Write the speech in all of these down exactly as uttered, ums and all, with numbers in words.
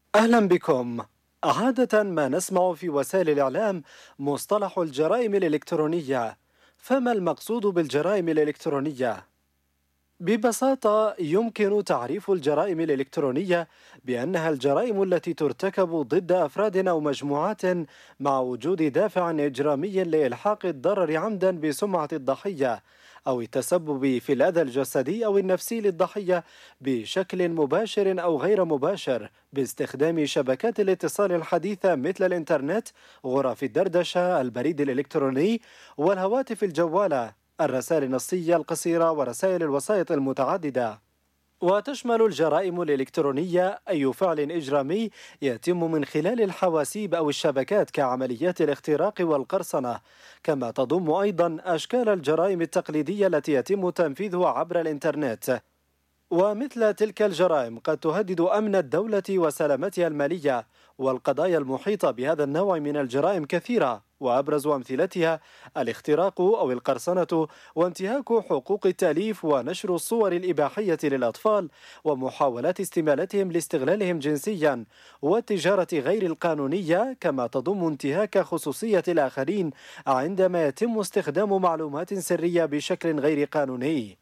أهلا بكم. عادة ما نسمع في وسائل الإعلام مصطلح الجرائم الإلكترونية، فما المقصود بالجرائم الإلكترونية؟ ببساطة يمكن تعريف الجرائم الإلكترونية بأنها الجرائم التي ترتكب ضد أفراد أو مجموعات مع وجود دافع إجرامي لإلحاق الضرر عمدا بسمعة الضحية أو التسبب في الأذى الجسدي أو النفسي للضحية بشكل مباشر أو غير مباشر باستخدام شبكات الاتصال الحديثة مثل الإنترنت، غرف الدردشة، البريد الإلكتروني والهواتف الجوالة، الرسائل النصية القصيرة ورسائل الوسائط المتعددة. وتشمل الجرائم الإلكترونية أي فعل إجرامي يتم من خلال الحواسيب أو الشبكات كعمليات الاختراق والقرصنة، كما تضم أيضا أشكال الجرائم التقليدية التي يتم تنفيذها عبر الإنترنت. ومثل تلك الجرائم قد تهدد أمن الدولة وسلامتها المالية، والقضايا المحيطة بهذا النوع من الجرائم كثيرة، وأبرز أمثلتها الاختراق أو القرصنة وانتهاك حقوق التأليف ونشر الصور الإباحية للأطفال ومحاولات استمالتهم لاستغلالهم جنسيا والتجارة غير القانونية، كما تضم انتهاك خصوصية الآخرين عندما يتم استخدام معلومات سرية بشكل غير قانوني.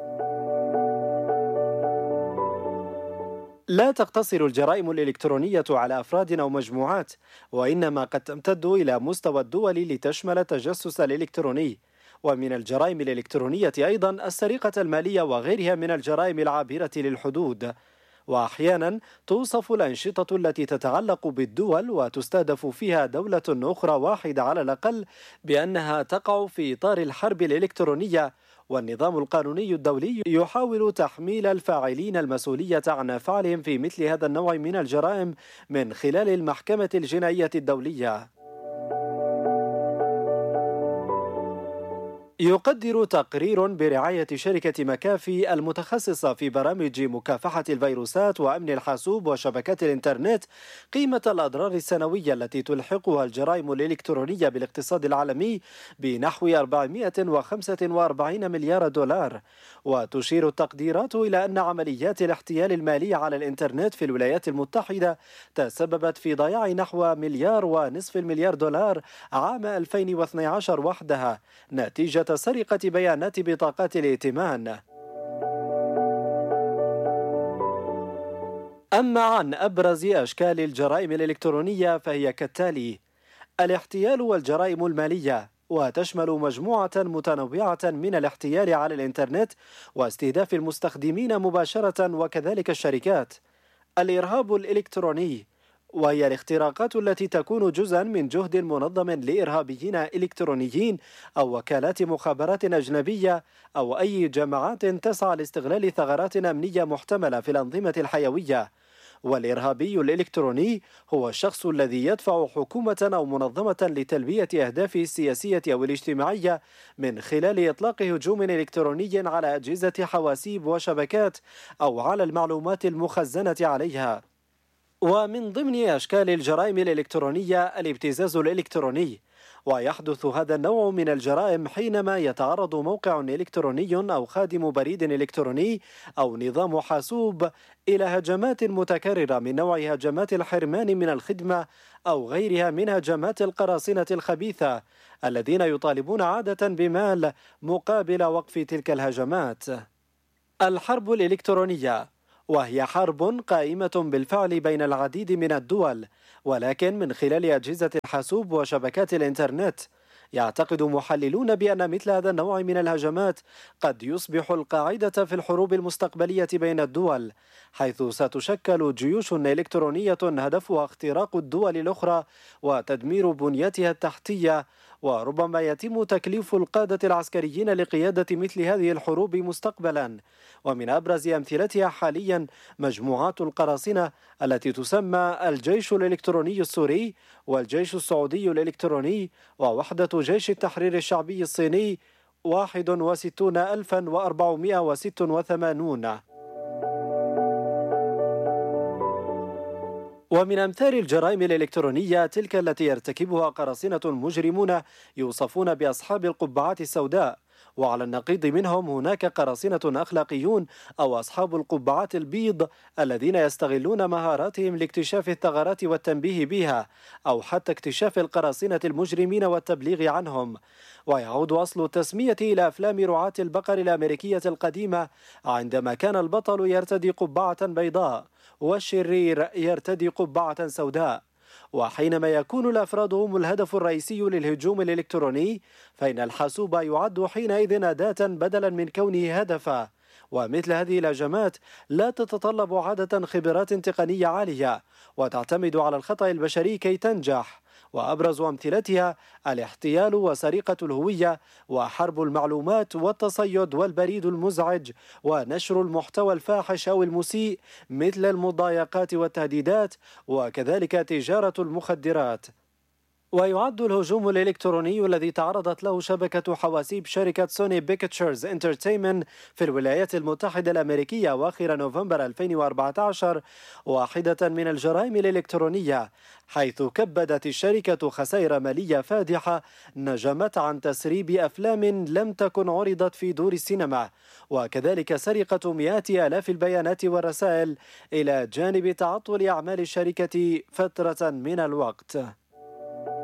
لا تقتصر الجرائم الإلكترونية على أفراد أو مجموعات، وإنما قد تمتد إلى مستوى الدول لتشمل التجسس الإلكتروني. ومن الجرائم الإلكترونية أيضا السرقة المالية وغيرها من الجرائم العابرة للحدود. وأحيانا توصف الأنشطة التي تتعلق بالدول وتستهدف فيها دولة أخرى واحدة على الأقل بأنها تقع في إطار الحرب الإلكترونية، والنظام القانوني الدولي يحاول تحميل الفاعلين المسؤولية عن أفعالهم في مثل هذا النوع من الجرائم من خلال المحكمة الجنائية الدولية. يقدر تقرير برعاية شركة مكافي المتخصصة في برامج مكافحة الفيروسات وأمن الحاسوب وشبكات الإنترنت قيمة الأضرار السنوية التي تلحقها الجرائم الإلكترونية بالاقتصاد العالمي بنحو أربعمائة وخمسة وأربعين مليار دولار. وتشير التقديرات إلى أن عمليات الاحتيال المالي على الإنترنت في الولايات المتحدة تسببت في ضياع نحو مليار ونصف المليار دولار عام ألفين واثني عشر وحدها نتيجة سرقة بيانات بطاقات الائتمان. أما عن أبرز أشكال الجرائم الإلكترونية فهي كالتالي: الاحتيال والجرائم المالية، وتشمل مجموعة متنوعة من الاحتيال على الإنترنت واستهداف المستخدمين مباشرة وكذلك الشركات. الإرهاب الإلكتروني، وهي الاختراقات التي تكون جزءا من جهد منظم لإرهابيين إلكترونيين أو وكالات مخابرات أجنبية أو أي جماعات تسعى لاستغلال ثغرات أمنية محتملة في الأنظمة الحيوية. والإرهابي الإلكتروني هو الشخص الذي يدفع حكومة أو منظمة لتلبية أهدافه السياسية أو الاجتماعية من خلال إطلاق هجوم إلكتروني على أجهزة حواسيب وشبكات أو على المعلومات المخزنة عليها. ومن ضمن أشكال الجرائم الإلكترونية الابتزاز الإلكتروني، ويحدث هذا النوع من الجرائم حينما يتعرض موقع إلكتروني أو خادم بريد إلكتروني أو نظام حاسوب إلى هجمات متكررة من نوع هجمات الحرمان من الخدمة أو غيرها من هجمات القراصنة الخبيثة الذين يطالبون عادة بمال مقابل وقف تلك الهجمات. الحرب الإلكترونية، وهي حرب قائمة بالفعل بين العديد من الدول، ولكن من خلال أجهزة الحاسوب وشبكات الإنترنت. يعتقد محللون بأن مثل هذا النوع من الهجمات قد يصبح القاعدة في الحروب المستقبلية بين الدول، حيث ستشكل جيوش إلكترونية هدفها اختراق الدول الأخرى وتدمير بنيتها التحتية، وربما يتم تكليف القادة العسكريين لقيادة مثل هذه الحروب مستقبلا. ومن أبرز أمثلتها حاليا مجموعات القراصنة التي تسمى الجيش الإلكتروني السوري والجيش السعودي الإلكتروني ووحدة جيش التحرير الشعبي الصيني واحد وستون ألفا وأربعمائة وستة وثمانين. ومن أمثال الجرائم الإلكترونية تلك التي يرتكبها قراصنة مجرمون يوصفون بأصحاب القبعات السوداء، وعلى النقيض منهم هناك قراصنة أخلاقيون أو أصحاب القبعات البيض الذين يستغلون مهاراتهم لاكتشاف الثغرات والتنبيه بها، أو حتى اكتشاف القراصنة المجرمين والتبليغ عنهم. ويعود أصل التسمية إلى أفلام رعاة البقر الأمريكية القديمة، عندما كان البطل يرتدي قبعة بيضاء والشرير يرتدي قبعة سوداء. وحينما يكون الأفراد هم الهدف الرئيسي للهجوم الإلكتروني، فإن الحاسوب يعد حينئذ أداة بدلا من كونه هدفا. ومثل هذه الهجمات لا تتطلب عادة خبرات تقنية عالية، وتعتمد على الخطأ البشري كي تنجح. وأبرز أمثلتها الاحتيال وسرقة الهوية وحرب المعلومات والتصيد والبريد المزعج ونشر المحتوى الفاحش أو المسيء مثل المضايقات والتهديدات، وكذلك تجارة المخدرات. ويعد الهجوم الإلكتروني الذي تعرضت له شبكة حواسيب شركة سوني بيكتشرز انترتينمنت في الولايات المتحدة الأمريكية أواخر نوفمبر ألفين وأربعة عشر واحدة من الجرائم الإلكترونية، حيث كبدت الشركة خسائر مالية فادحة نجمت عن تسريب أفلام لم تكن عرضت في دور السينما، وكذلك سرقة مئات آلاف البيانات والرسائل، إلى جانب تعطل أعمال الشركة فترة من الوقت.